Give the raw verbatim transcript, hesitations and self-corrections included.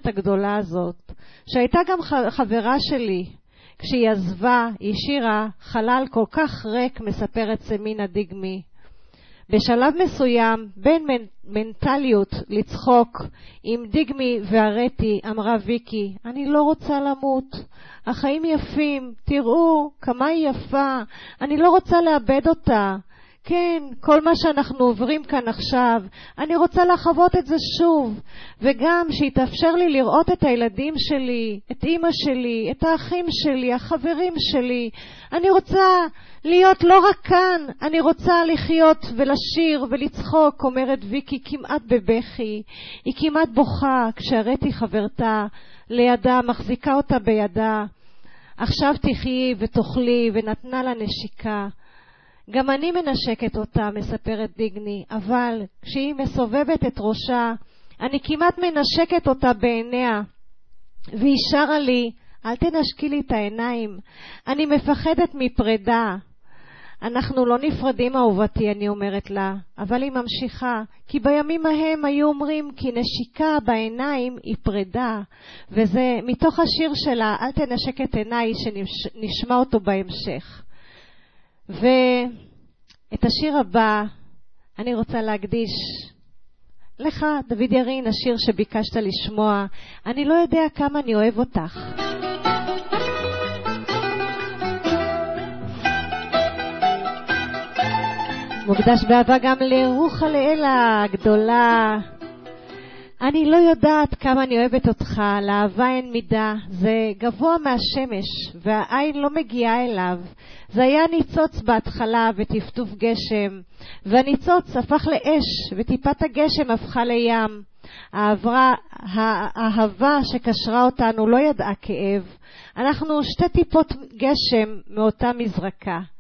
המשמעות הגדולה הזאת, שהייתה גם חברה שלי. כשהיא עזבה, היא השאירה חלל כל כך ריק, מספרת סמינה דיגמי. בשלב מסוים, בין מנטליות לצחוק עם דיגמי והרטי, אמרה ויקי, אני לא רוצה למות. החיים יפים, תראו כמה היא יפה, אני לא רוצה לאבד אותה. כן, כל מה שאנחנו עוברים כאן עכשיו, אני רוצה לחוות את זה שוב, וגם שיתאפשר לי לראות את הילדים שלי, את אמא שלי, את האחים שלי, החברים שלי. אני רוצה להיות לא רק כאן, אני רוצה לחיות ולשיר ולצחוק, אומרת ויקי כמעט בבכי. היא כמעט בוכה כשהרטי חברתה לידה, מחזיקה אותה בידה. עכשיו תחיי ותאכלי, ונתנה לה נשיקה. גם אני מנשקת אותה, מספרת דיגני, אבל כשהיא מסובבת את ראשה, אני כמעט מנשקת אותה בעיניה. והיא שרה לי, אל תנשקי לי את העיניים, אני מפחדת מפרידה. אנחנו לא נפרדים אהובתי, אני אומרת לה, אבל היא ממשיכה, כי בימים ההם היו אומרים כי נשיקה בעיניים היא פרידה, וזה מתוך השיר שלה, אל תנשק את עיניי, שנשמע אותו בהמשך. ואת השיר הבא אני רוצה להקדיש לך, דוד ירין, השיר שביקשת לשמוע. אני לא יודע כמה אני אוהב אותך. מוקדש באהבה גם לרוחה לאלה הגדולה. אני לא יודעת כמה אני אוהבת אותך, לאהבה אין מידה, זה גבוה מהשמש והעין לא מגיעה אליו. זה היה ניצוץ בהתחלה וטפטוף גשם, והניצוץ הפך לאש וטיפת הגשם הפכה לים. העברה, האהבה שקשרה אותנו לא ידעה כאב, אנחנו שתי טיפות גשם מאותה מזרקה.